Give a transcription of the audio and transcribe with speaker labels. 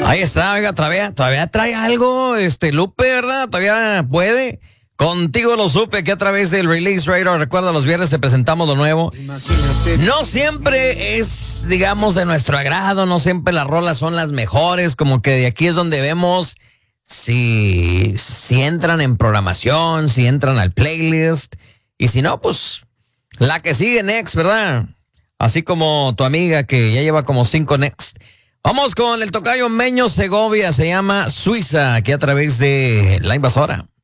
Speaker 1: Ahí está, oiga, todavía trae algo, Lupe, ¿verdad? Todavía puede. Contigo lo supe que a través del Release Radar, recuerda, los viernes te presentamos lo nuevo. Imagínate. No siempre es, digamos, de nuestro agrado, no siempre las rolas son las mejores, como que de aquí es donde vemos si entran en programación, si entran al playlist, y si no, pues la que sigue next, ¿verdad? Así como tu amiga que ya lleva como 5 next. Vamos con el tocayo Meño Segovia, se llama Suiza, aquí a través de La Invasora.